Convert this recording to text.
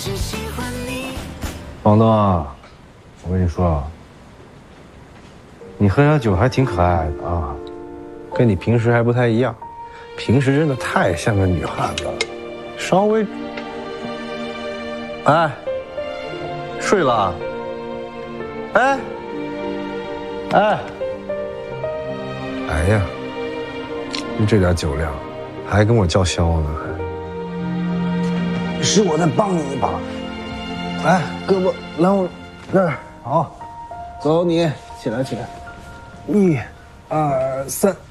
房东啊，我跟你说，你喝点酒还挺可爱的啊，跟你平时还不太一样，平时真的太像个女汉子了，稍微……哎，睡了？哎，哎，哎呀，就这点酒量，还跟我叫嚣呢，还是我再帮你一把。来，胳膊来我这儿，好，走你，起来起来，1、2、3，